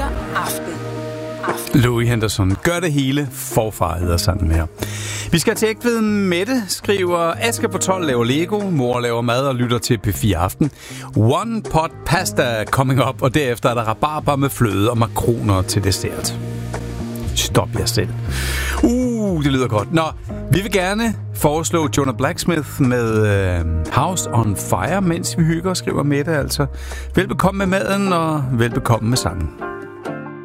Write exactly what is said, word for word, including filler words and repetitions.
aften. aften. Louis Henderson, gør det hele forfra, hedder sangen her. Vi skal til ægtveden. Mette skriver, Asger på tolv laver Lego, mor laver mad og lytter til P fire Aften. One pot pasta coming up, og derefter er der rabarber med fløde og makroner til dessert. Stop jer selv. Uh, det lyder godt. Nå, vi vil gerne foreslå Jonah Blacksmith med uh, House on Fire, mens vi hygger, skriver Mette altså. Velbekomme med maden og velbekomme med sangen.